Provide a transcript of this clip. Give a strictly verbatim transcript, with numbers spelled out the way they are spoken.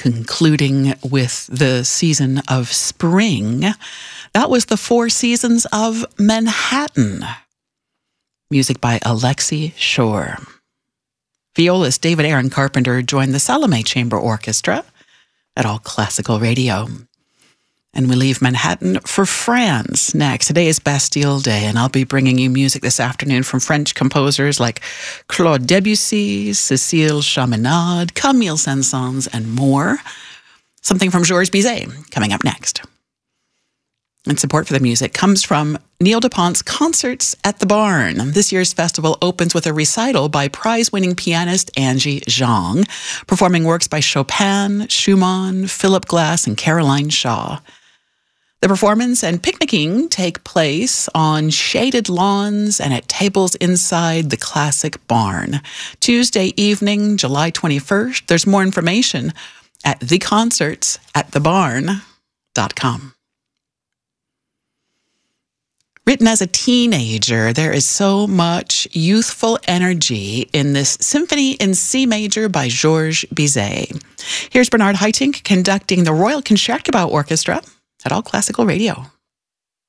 concluding with the season of spring. That was the Four Seasons of Manhattan. Music by Alexei Shore. Violist David Aaron Carpenter joined the Salome Chamber Orchestra at All Classical Radio. And we leave Manhattan for France next. Today is Bastille Day, and I'll be bringing you music this afternoon from French composers like Claude Debussy, Cécile Chaminade, Camille Saint-Saëns, and more. Something from Georges Bizet coming up next. And support for the music comes from Neil DuPont's Concerts at the Barn. This year's festival opens with a recital by prize-winning pianist Angie Zhang, performing works by Chopin, Schumann, Philip Glass, and Caroline Shaw. The performance and picnicking take place on shaded lawns and at tables inside the classic barn. Tuesday evening, July twenty-first. There's more information at the concerts at the barn dot com. Written as a teenager, there is so much youthful energy in this Symphony in C Major by Georges Bizet. Here's Bernard Haitink conducting the Royal Concertgebouw Orchestra at All Classical Radio.